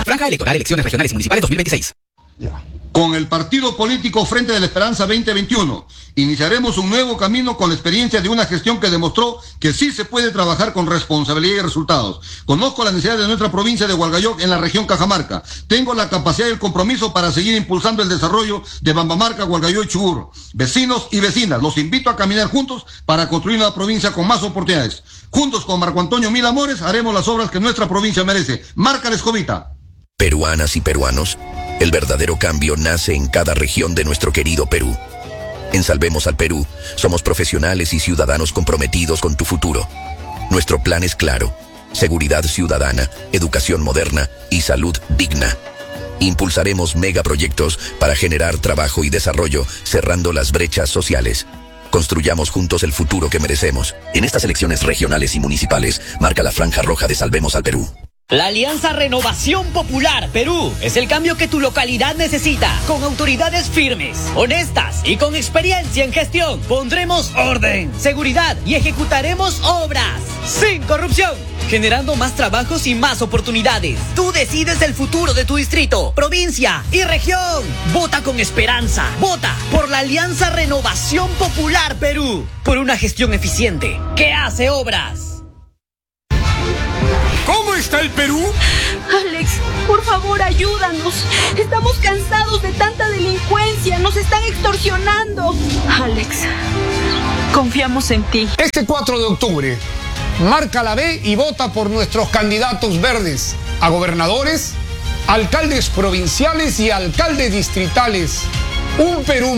Franja Electoral, elecciones regionales y municipales 2026. Con el partido político Frente de la Esperanza 2021, iniciaremos un nuevo camino con la experiencia de una gestión que demostró que sí se puede trabajar con responsabilidad y resultados. Conozco la necesidad de nuestra provincia de Hualgayoc en la región Cajamarca. Tengo la capacidad y el compromiso para seguir impulsando el desarrollo de Bambamarca, Hualgayoc y Chubut. Vecinos y vecinas, los invito a caminar juntos para construir una provincia con más oportunidades. Juntos con Marco Antonio Mil Amores haremos las obras que nuestra provincia merece. Marca la escobita. Peruanas y peruanos, el verdadero cambio nace en cada región de nuestro querido Perú. En Salvemos al Perú, somos profesionales y ciudadanos comprometidos con tu futuro. Nuestro plan es claro: seguridad ciudadana, educación moderna y salud digna. Impulsaremos megaproyectos para generar trabajo y desarrollo, cerrando las brechas sociales. Construyamos juntos el futuro que merecemos. En estas elecciones regionales y municipales, marca la franja roja de Salvemos al Perú. La Alianza Renovación Popular Perú es el cambio que tu localidad necesita. Con autoridades firmes, honestas y con experiencia en gestión, pondremos orden, seguridad y ejecutaremos obras sin corrupción, generando más trabajos y más oportunidades. Tú decides el futuro de tu distrito, provincia y región. Vota con esperanza. Vota por la Alianza Renovación Popular Perú. Por una gestión eficiente que hace obras. ¿Cómo está el Perú? Alex, por favor, ayúdanos. Estamos cansados de tanta delincuencia. Nos están extorsionando. Alex, confiamos en ti. Este 4 de octubre, marca la B y vota por nuestros candidatos verdes a gobernadores, alcaldes provinciales y alcaldes distritales. Un Perú